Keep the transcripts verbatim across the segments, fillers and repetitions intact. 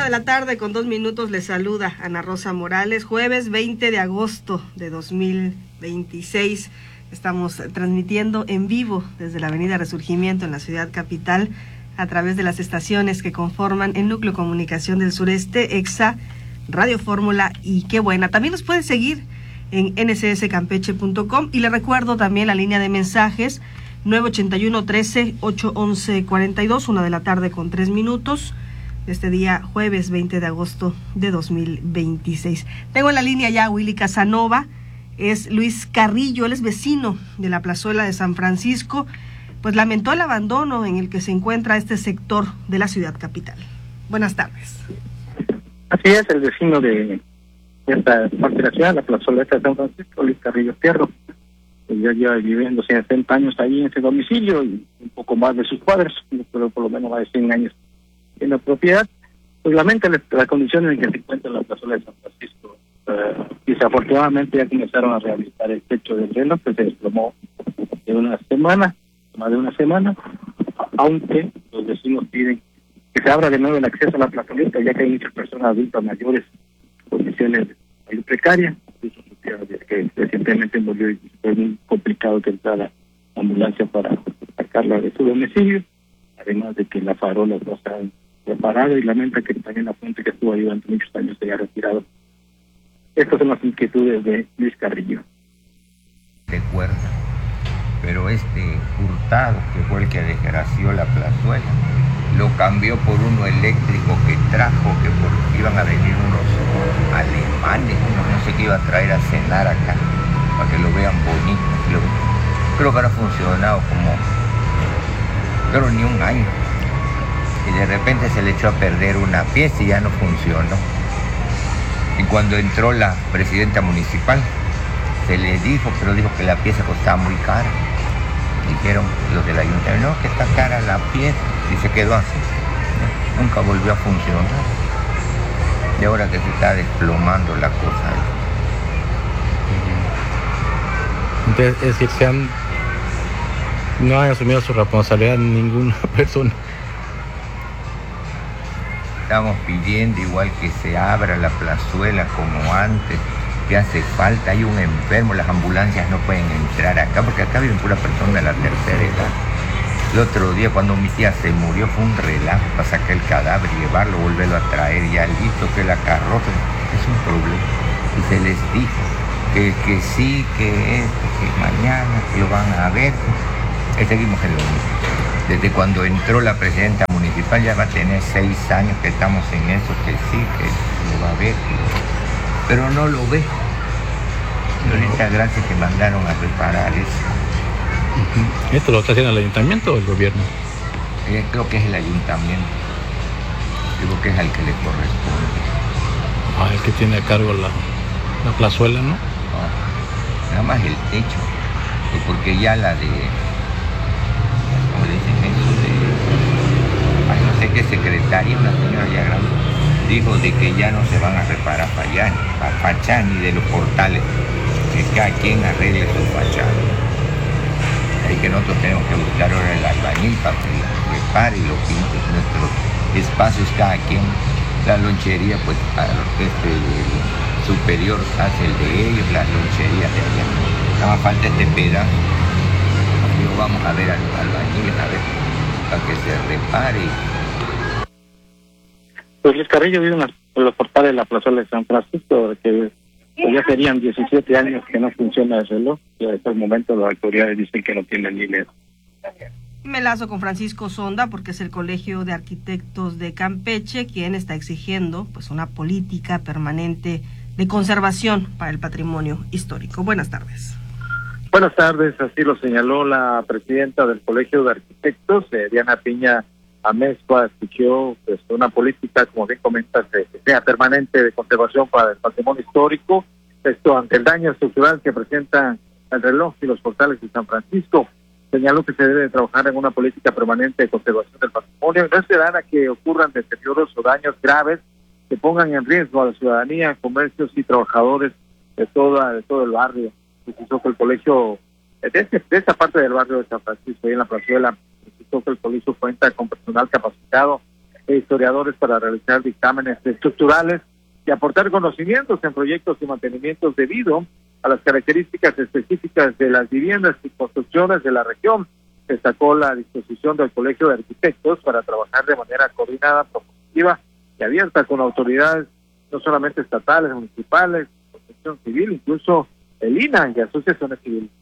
de la tarde con dos minutos les saluda Ana Rosa Morales. Jueves veinte de agosto de dos mil veintiséis. Estamos transmitiendo en vivo desde la Avenida Resurgimiento en la ciudad capital a través de las estaciones que conforman el Núcleo Comunicación del Sureste, EXA, Radio Fórmula y Qué Buena. También nos pueden seguir en ene ese ese campeche punto com y le recuerdo también la línea de mensajes nueve ochenta y uno, trece, ocho once, cuarenta y dos, una de la tarde con tres minutos. Este día jueves veinte de agosto de dos mil veintiséis. Tengo en la línea ya a Willy Casanova, es Luis Carrillo, él es vecino de la plazuela de San Francisco, pues lamentó el abandono en el que se encuentra este sector de la ciudad capital. Buenas tardes. Así es, el vecino de esta parte de la ciudad, la plazoleta de San Francisco, Luis Carrillo Fierro, pues ya lleva viviendo setenta años ahí en ese domicilio y un poco más de sus padres, pero por lo menos más de cien años en la propiedad. Pues lamenta la, la condición en que se encuentra la plazuela de San Francisco. Uh, desafortunadamente ya comenzaron a rehabilitar el techo del reloj que se desplomó de una semana, más de una semana, aunque los vecinos piden que se abra de nuevo el acceso a la plazoleta, ya que hay muchas personas adultas mayores, condiciones muy precarias, que recientemente murió y fue muy complicado que entrara la ambulancia para sacarla de su domicilio, además de que la farola no está reparada y lamenta que también la fuente que estuvo ahí durante muchos años se haya retirado. Estas son las inquietudes de Luis Carrillo. Recuerda, pero este Hurtado, que fue el que desgració la plazuela, lo cambió por uno eléctrico que trajo, que por, iban a venir unos alemanes, unos no sé qué iba a traer a cenar acá, para que lo vean bonito. Lo, creo que ahora ha funcionado como, pero ni un año. Y de repente se le echó a perder una pieza y ya no funcionó. Y cuando entró la presidenta municipal, se le dijo, pero dijo que la pieza costaba muy cara. Dijeron los del ayuntamiento, no, que está cara la pieza. Y se quedó así. Nunca volvió a funcionar. Y ahora que se está desplomando la cosa. Entonces, es decir, se han, no han asumido su responsabilidad ninguna persona. Estamos pidiendo igual que se abra la plazuela como antes, que hace falta, hay un enfermo, las ambulancias no pueden entrar acá, porque acá viven pura persona de la tercera edad. El otro día cuando mi tía se murió fue un relajo para sacar el cadáver, llevarlo, volverlo a traer ya listo, que la carroza, es un problema. Y se les dijo que, que sí, que esto, que mañana, que lo van a ver. Y seguimos en lo mismo. Desde cuando entró la presidenta municipal ya va a tener seis años que estamos en eso, que sí, que lo va a ver, pero no lo ve. Y ahorita gracias que mandaron a reparar eso. Uh-huh. ¿Esto lo está haciendo el ayuntamiento o el gobierno? Eh, creo que es el ayuntamiento. Creo que es al que le corresponde. Ah, el que tiene a cargo la, la plazuela, ¿no? No, nada más el techo. Pues porque ya la de... ¿Cómo le dicen eso? De... Ay, no sé qué secretaria, una señora ya grande, dijo de que ya no se van a reparar fachada, fachada ni de los portales, que cada quien arregle su fachada. Ahí que nosotros tenemos que buscar ahora el albañil para que la repare y lo pinte. Nuestros espacios cada quien, la lonchería pues este superior hace el de ellos, las loncherías de allá. Nada más falta este pedazo. Y lo vamos a ver al albañil a ver para que se repare. Pues Luis Carrillo vive en los, en los portales de la plazuela de San Francisco, que pues ya serían diecisiete años que no funciona el reloj, y hasta el momento las autoridades dicen que no tienen dinero. Me lazo con Francisco Sonda porque es el Colegio de Arquitectos de Campeche quien está exigiendo pues una política permanente de conservación para el patrimonio histórico. Buenas tardes. Buenas tardes, así lo señaló la presidenta del Colegio de Arquitectos, eh, Diana Piña Amezcua, exigió pues, una política, como bien comentas, que sea permanente de conservación para el patrimonio histórico, esto ante el daño estructural que presenta el reloj y los portales de San Francisco. Señaló que se debe trabajar en una política permanente de conservación del patrimonio y no esperar a que ocurran deterioros o daños graves que pongan en riesgo a la ciudadanía, comercios y trabajadores de toda de todo el barrio. Precisó que el colegio, de, este, de esta parte del barrio de San Francisco y en la plazuela, precisó que el colegio cuenta con personal capacitado e historiadores para realizar dictámenes estructurales y aportar conocimientos en proyectos y mantenimientos debido a las características específicas de las viviendas y construcciones de la región. Destacó la disposición del Colegio de Arquitectos para trabajar de manera coordinada, propositiva y abierta con autoridades no solamente estatales, municipales, protección civil, incluso el I N A y asociaciones civiles.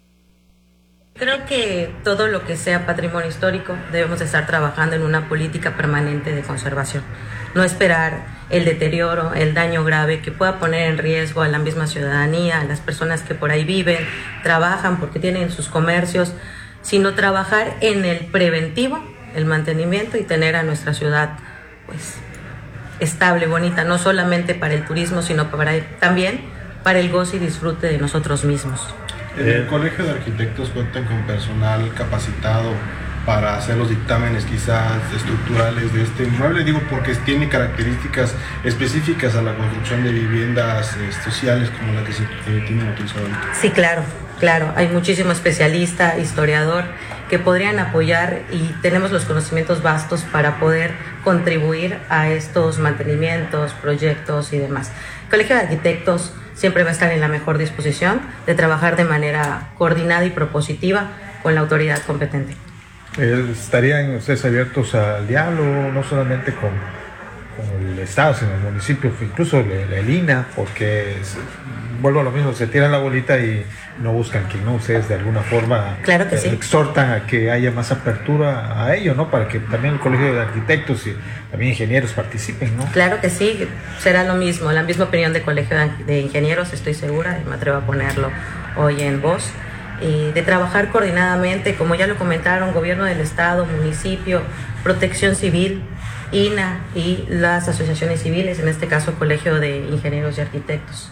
Creo que todo lo que sea patrimonio histórico debemos estar trabajando en una política permanente de conservación. No esperar el deterioro, el daño grave que pueda poner en riesgo a la misma ciudadanía, a las personas que por ahí viven, trabajan porque tienen sus comercios, sino trabajar en el preventivo, el mantenimiento y tener a nuestra ciudad pues estable, bonita, no solamente para el turismo, sino para, también para el goce y disfrute de nosotros mismos. En el Colegio de Arquitectos cuentan con personal capacitado para hacer los dictámenes quizás estructurales de este inmueble, digo porque tiene características específicas a la construcción de viviendas eh, sociales como la que se eh, tiene utilizado ahorita. Sí, claro, claro, hay muchísimo especialista, historiador que podrían apoyar y tenemos los conocimientos vastos para poder contribuir a estos mantenimientos, proyectos y demás. El Colegio de Arquitectos siempre va a estar en la mejor disposición de trabajar de manera coordinada y propositiva con la autoridad competente. ¿Estarían ustedes abiertos al diálogo, no solamente con, con el Estado, sino el municipio, incluso el, el I N A, porque es, vuelvo a lo mismo, se tiran la bolita y no buscan que no ustedes de alguna forma claro que eh, sí. exhortan a que haya más apertura a ello, ¿no? Para que también el Colegio de Arquitectos y también ingenieros participen, ¿no? Claro que sí, será lo mismo, la misma opinión del Colegio de Ingenieros, estoy segura, y me atrevo a ponerlo hoy en voz, y de trabajar coordinadamente, como ya lo comentaron, gobierno del estado, municipio, protección civil, I N A y las asociaciones civiles, en este caso Colegio de Ingenieros y Arquitectos.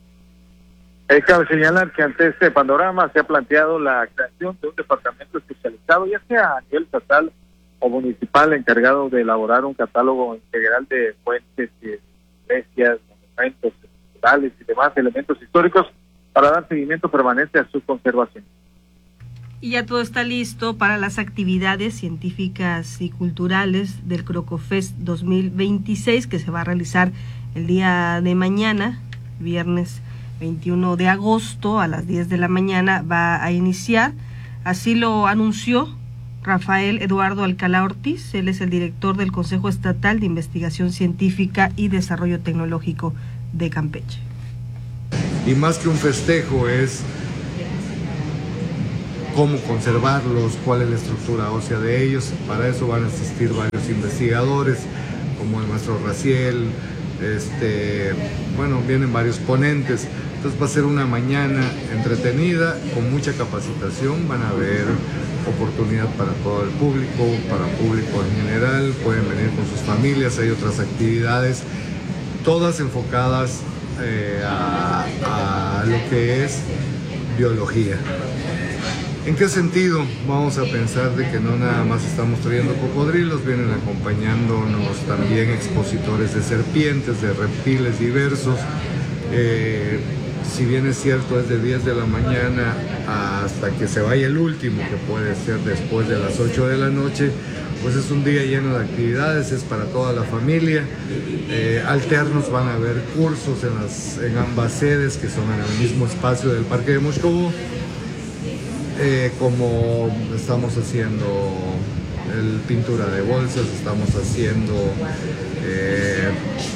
Eh, cabe señalar que ante este panorama se ha planteado la creación de un departamento especializado, ya sea a nivel estatal o municipal, encargado de elaborar un catálogo integral de fuentes, iglesias, monumentos culturales y demás elementos históricos para dar seguimiento permanente a su conservación. Y ya todo está listo para las actividades científicas y culturales del Crocofest dos mil veintiséis, que se va a realizar el día de mañana, viernes veintiuno de agosto a las diez de la mañana va a iniciar. Así lo anunció Rafael Eduardo Alcalá Ortiz. Él es el director del Consejo Estatal de Investigación Científica y Desarrollo Tecnológico de Campeche. Y más que un festejo es cómo conservarlos, cuál es la estructura ósea de ellos. Para eso van a asistir varios investigadores, como el maestro Raciel, este, bueno, vienen varios ponentes. Entonces va a ser una mañana entretenida, con mucha capacitación, van a haber oportunidad para todo el público, para público en general, pueden venir con sus familias, hay otras actividades, todas enfocadas eh, a, a lo que es biología. ¿En qué sentido? Vamos a pensar de que no nada más estamos trayendo cocodrilos, vienen acompañándonos también expositores de serpientes, de reptiles diversos. Eh, si bien es cierto, es de diez de la mañana hasta que se vaya el último, que puede ser después de las ocho de la noche, pues es un día lleno de actividades, es para toda la familia. Eh, alternos van a haber cursos en, las, en ambas sedes, que son en el mismo espacio del Parque de Moscovó. Eh, como estamos haciendo el pintura de bolsas, estamos haciendo eh,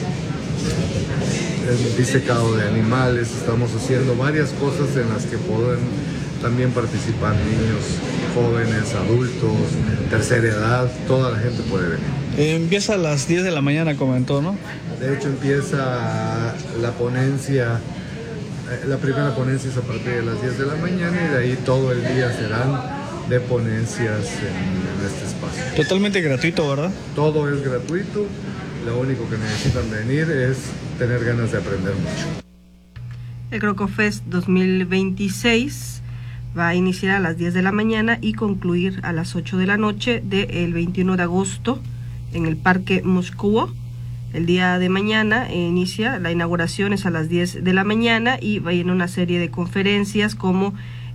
el disecado de animales, estamos haciendo varias cosas en las que pueden también participar niños, jóvenes, adultos, tercera edad, toda la gente puede venir. Eh, empieza a las diez de la mañana, comentó, ¿no? De hecho en la ponencia. La primera ponencia es a partir de las diez de la mañana y de ahí todo el día serán de ponencias en, en este espacio. Totalmente gratuito, ¿verdad? Todo es gratuito, lo único que necesitan venir es tener ganas de aprender mucho. El Crocofest dos mil veintiséis va a iniciar a las diez de la mañana y concluir a las ocho de la noche del veintiuno de agosto en el Parque Moscovó. El día de mañana inicia, la inauguración es a las diez de la mañana y va a ir una serie de conferencias como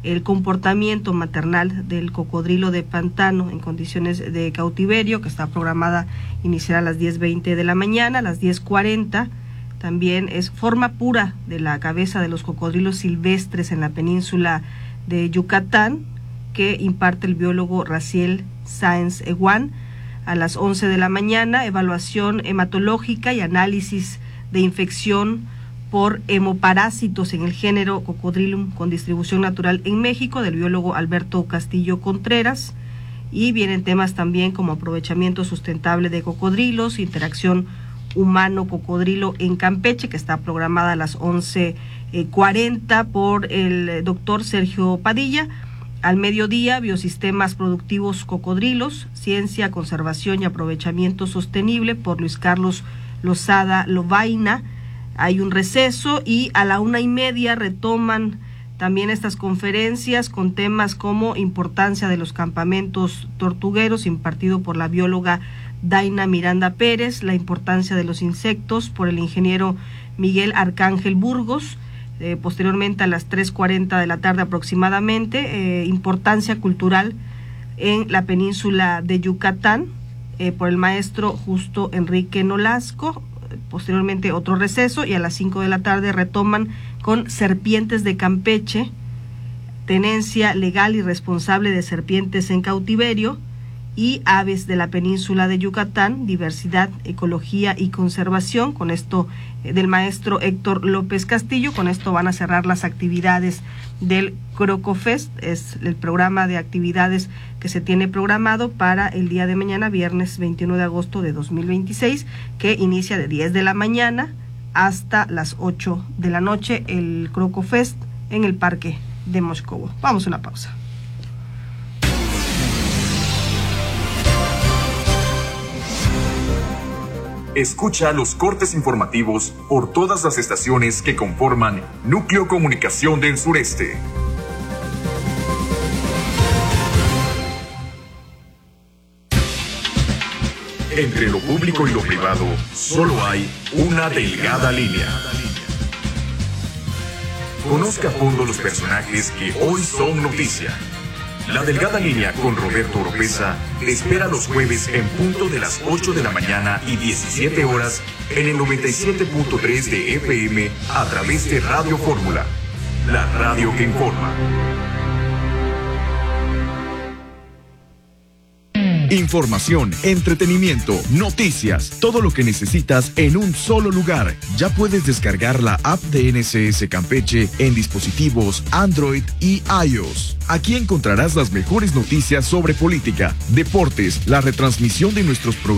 el comportamiento maternal del cocodrilo de pantano en condiciones de cautiverio, que está programada iniciar a las diez veinte de la mañana, a las diez cuarenta. También es forma pura de la cabeza de los cocodrilos silvestres en la península de Yucatán, que imparte el biólogo Raciel Sáenz Eguán. A las once de la mañana, evaluación hematológica y análisis de infección por hemoparásitos en el género Cocodrilum con distribución natural en México, del biólogo Alberto Castillo Contreras. Y vienen temas también como aprovechamiento sustentable de cocodrilos, interacción humano-cocodrilo en Campeche, que está programada a las once cuarenta por el doctor Sergio Padilla. Al mediodía, biosistemas productivos cocodrilos, ciencia, conservación y aprovechamiento sostenible por Luis Carlos Lozada Lovaina. Hay un receso y a la una y media retoman también estas conferencias con temas como importancia de los campamentos tortugueros, impartido por la bióloga Daina Miranda Pérez, la importancia de los insectos por el ingeniero Miguel Arcángel Burgos. Eh, posteriormente a las tres cuarenta de la tarde aproximadamente, eh, importancia cultural en la península de Yucatán, eh, por el maestro Justo Enrique Nolasco. Posteriormente otro receso y a las cinco de la tarde retoman con serpientes de Campeche, tenencia legal y responsable de serpientes en cautiverio, y aves de la península de Yucatán, diversidad, ecología y conservación, con esto eh, del maestro Héctor López Castillo. Con esto van a cerrar las actividades del Crocofest, es el programa de actividades que se tiene programado para el día de mañana, viernes veintiuno de agosto de dos mil veintiséis, que inicia de diez de la mañana hasta las ocho de la noche, el Crocofest en el Parque de Moscovo. Vamos a una pausa. Escucha los cortes informativos por todas las estaciones que conforman Núcleo Comunicación del Sureste. Entre lo público y lo privado, solo hay una delgada línea. Conozca a fondo los personajes que hoy son noticia. La Delgada Línea con Roberto Oropeza te espera los jueves en punto de las ocho de la mañana y diecisiete horas en el noventa y siete punto tres de F M a través de Radio Fórmula, la radio que informa. Información, entretenimiento, noticias, todo lo que necesitas en un solo lugar. Ya puedes descargar la app de N S S Campeche en dispositivos Android y iOS. Aquí encontrarás las mejores noticias sobre política, deportes, la retransmisión de nuestros programas